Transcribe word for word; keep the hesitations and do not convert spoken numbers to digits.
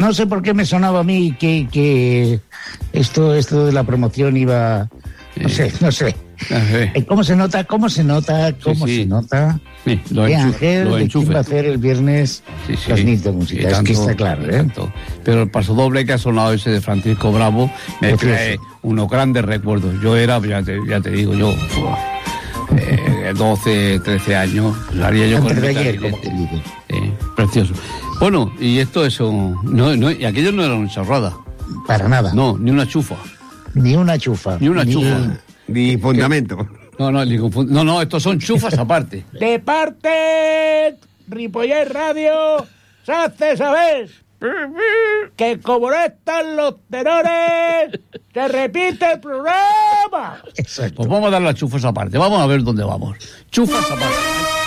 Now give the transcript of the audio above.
no sé por qué me sonaba a mí que, que esto, esto de la promoción iba... No sé, no sé. ¿Cómo se nota? ¿Cómo se nota? ¿Cómo sí, sí. se nota? Sí, lo ¿Qué enchufe, Ángel lo de quién va a hacer el viernes sí, sí. las Nit de música? Es que está claro, ¿eh? Tanto. Pero el paso doble que ha sonado ese de Francisco Bravo me trae unos grandes recuerdos. Yo era, ya te, ya te digo, yo... Eh, doce, trece años, haría yo Antes con de el ayer, como te digo. Eh, precioso. Bueno, y esto es un... No, no, y aquello no era una chorrada. Para nada. No, ni una chufa. Ni una chufa. Ni una ni... chufa. Ni fundamento. No, no, ni confund... no, no, estos son chufas aparte. De parte, Ripollet Radio, se hace saber que como no están los tenores, se repite el programa. Exacto. Pues vamos a dar las chufas aparte. Vamos a ver dónde vamos. Chufas aparte.